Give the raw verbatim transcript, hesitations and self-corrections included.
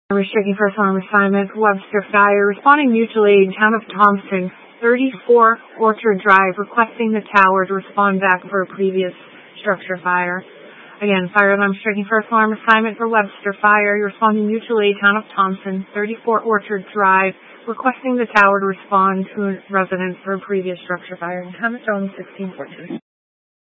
Restricting first arm assignment, Webster Fire, responding mutual aid, Town of Thompson, thirty-four Orchard Drive, requesting the tower to respond back for a previous structure fire. Again, fire alarm striking first alarm assignment for Webster Fire, responding mutual aid, Town of Thompson, thirty-four Orchard Drive, requesting the tower to respond to a resident for a previous structure fire. Town of Jones, sixteen fourteen.